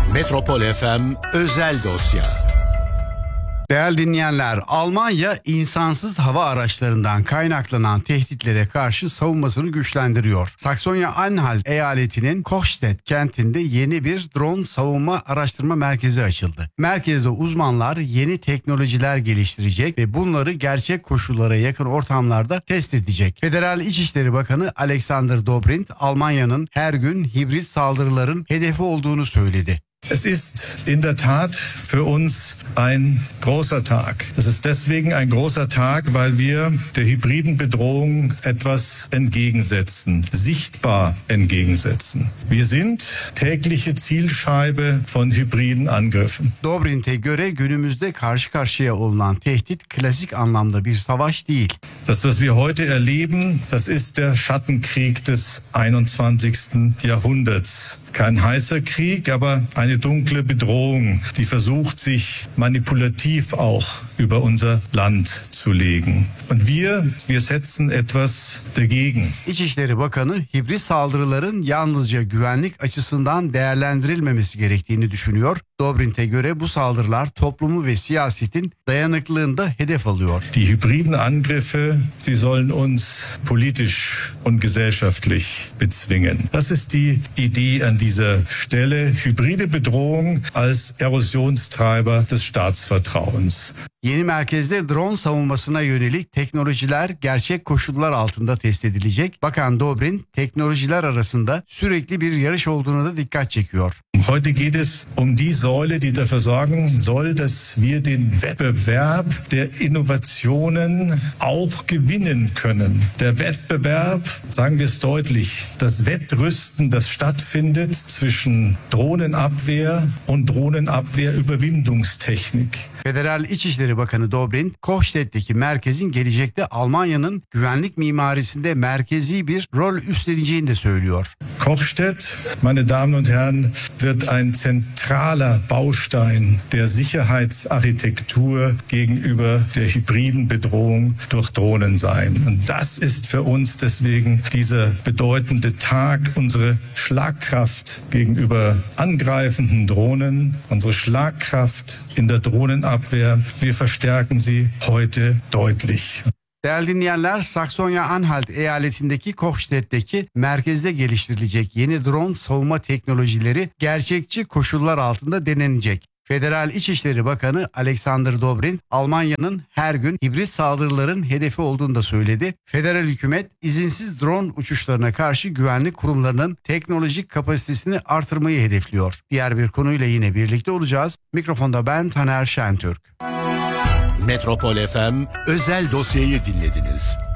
Metropol FM özel dosya. Değerli dinleyenler, Almanya insansız hava araçlarından kaynaklanan tehditlere karşı savunmasını güçlendiriyor. Saksonya-Anhalt eyaletinin Kochstedt kentinde yeni bir drone savunma araştırma merkezi açıldı. Merkezde uzmanlar yeni teknolojiler geliştirecek ve bunları gerçek koşullara yakın ortamlarda test edecek. Federal İçişleri Bakanı Alexander Dobrindt, Almanya'nın her gün hibrit saldırıların hedefi olduğunu söyledi. Es ist in der Tat für uns ein großer Tag. Es ist deswegen ein großer Tag, weil wir der hybriden Bedrohung etwas entgegensetzen, sichtbar entgegensetzen. Wir sind tägliche Zielscheibe von hybriden Angriffen. Dobrindt'e göre günümüzde karşı karşıya olunan tehdit klasik anlamda bir savaş değil. Das, was wir heute erleben, das ist der Schattenkrieg des 21. Jahrhunderts. Kein heißer Krieg, aber eine dunkle Bedrohung, die versucht, sich manipulativ auch über unser Land zu legen. Und wir setzen etwas dagegen. İçişleri Bakanı hibrit saldırıların yalnızca güvenlik açısından değerlendirilmemesi gerektiğini düşünüyor. Dobrindt'e göre bu saldırılar toplumu ve siyasetin dayanıklılığında hedef alıyor. Die hybriden Angriffe, sie sollen uns politisch und gesellschaftlich bezwingen. Das ist die Idee an dieser Stelle. Hybride Bedrohung als Erosionstreiber des Staatsvertrauens. Yeni merkezde drone savunmasına yönelik teknolojiler gerçek koşullar altında test edilecek. Bakan Dobrindt teknolojiler arasında sürekli bir yarış olduğuna da dikkat çekiyor. Heute geht es um die Säule, die dafür sorgen soll, dass wir den Wettbewerb der Innovationen auch gewinnen können. Der Wettbewerb, sagen wir es deutlich, das Wettrüsten, das stattfindet zwischen Drohnenabwehr und Drohnenabwehr-Überwindungstechnik. Federal İçişleri Bakanı Dobrindt, Kochstedt'teki merkezin gelecekte Almanya'nın güvenlik mimarisinde merkezi bir rol üstleneceğini de söylüyor. Kochstedt, meine Damen und Herren, wird ein zentraler Baustein der Sicherheitsarchitektur gegenüber der hybriden Bedrohung durch Drohnen sein. Und das ist für uns deswegen dieser bedeutende Tag, unsere Schlagkraft gegenüber angreifenden Drohnen, unsere Schlagkraft in der Drohnenabwehr. Wir verstärken sie heute deutlich. Değerli dinleyenler, Saksonya-Anhalt eyaletindeki Kochstedt'teki merkezde geliştirilecek yeni drone savunma teknolojileri gerçekçi koşullar altında denenecek. Federal İçişleri Bakanı Alexander Dobrindt, Almanya'nın her gün hibrit saldırıların hedefi olduğunu da söyledi. Federal hükümet izinsiz drone uçuşlarına karşı güvenlik kurumlarının teknolojik kapasitesini artırmayı hedefliyor. Diğer bir konuyla yine birlikte olacağız. Mikrofonda ben Taner Şentürk. Metropol FM özel dosyayı dinlediniz.